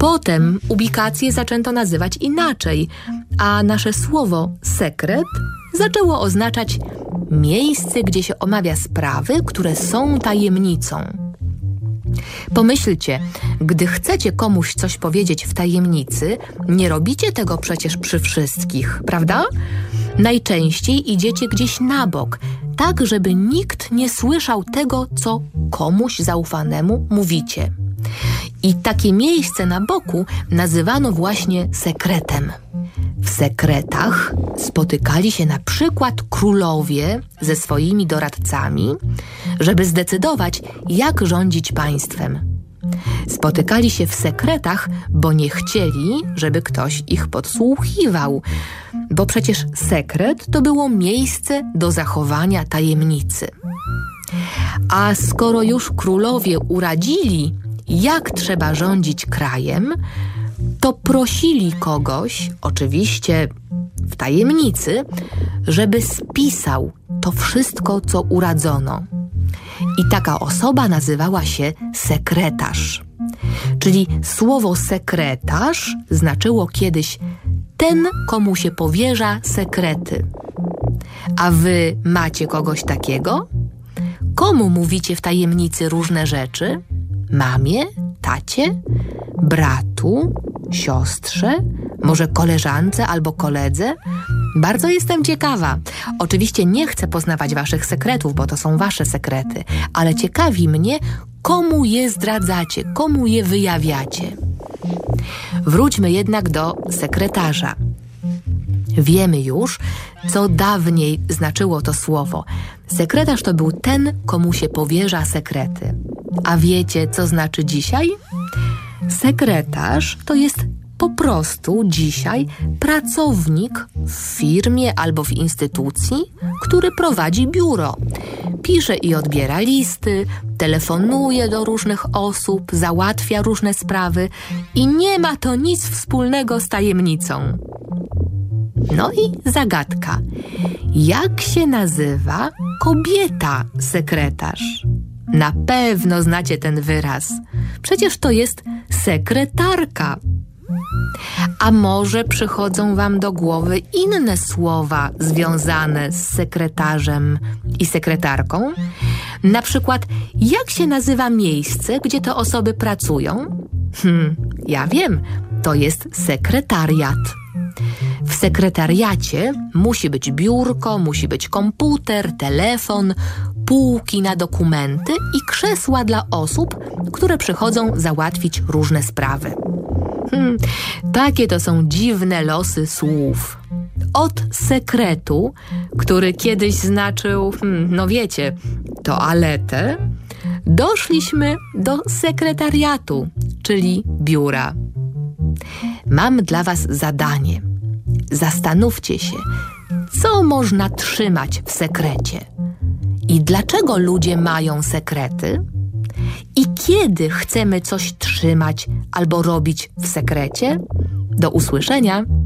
Potem ubikację zaczęto nazywać inaczej, a nasze słowo sekret zaczęło oznaczać miejsce, gdzie się omawia sprawy, które są tajemnicą. Pomyślcie, gdy chcecie komuś coś powiedzieć w tajemnicy, nie robicie tego przecież przy wszystkich, prawda? Najczęściej idziecie gdzieś na bok, tak żeby nikt nie słyszał tego, co komuś zaufanemu mówicie. I takie miejsce na boku nazywano właśnie sekretem. W sekretach spotykali się na przykład królowie ze swoimi doradcami, żeby zdecydować, jak rządzić państwem. Spotykali się w sekretach, bo nie chcieli, żeby ktoś ich podsłuchiwał, bo przecież sekret to było miejsce do zachowania tajemnicy. A skoro już królowie uradzili, jak trzeba rządzić krajem, to prosili kogoś, oczywiście w tajemnicy, żeby spisał to wszystko, co uradzono. I taka osoba nazywała się sekretarz. Czyli słowo sekretarz znaczyło kiedyś ten, komu się powierza sekrety. A wy macie kogoś takiego? Komu mówicie w tajemnicy różne rzeczy? Mamie? Tacie? Bratu? Siostrze? Może koleżance albo koledze? Bardzo jestem ciekawa. Oczywiście nie chcę poznawać waszych sekretów, bo to są wasze sekrety, ale ciekawi mnie, komu je zdradzacie, komu je wyjawiacie. Wróćmy jednak do sekretarza. Wiemy już, co dawniej znaczyło to słowo. Sekretarz to był ten, komu się powierza sekrety. A wiecie, co znaczy dzisiaj? Sekretarz to jest po prostu dzisiaj pracownik w firmie albo w instytucji, który prowadzi biuro. Pisze i odbiera listy, telefonuje do różnych osób, załatwia różne sprawy i nie ma to nic wspólnego z tajemnicą. No i zagadka. Jak się nazywa kobieta sekretarz? Na pewno znacie ten wyraz. Przecież to jest sekretarka. A może przychodzą wam do głowy inne słowa związane z sekretarzem i sekretarką? Na przykład, jak się nazywa miejsce, gdzie te osoby pracują? Ja wiem, to jest sekretariat. W sekretariacie musi być biurko, musi być komputer, telefon, półki na dokumenty i krzesła dla osób, które przychodzą załatwić różne sprawy. Takie to są dziwne losy słów. Od sekretu, który kiedyś znaczył, no wiecie, toaletę, doszliśmy do sekretariatu, czyli biura. Mam dla was zadanie. Zastanówcie się, co można trzymać w sekrecie i dlaczego ludzie mają sekrety i kiedy chcemy coś trzymać albo robić w sekrecie. Do usłyszenia!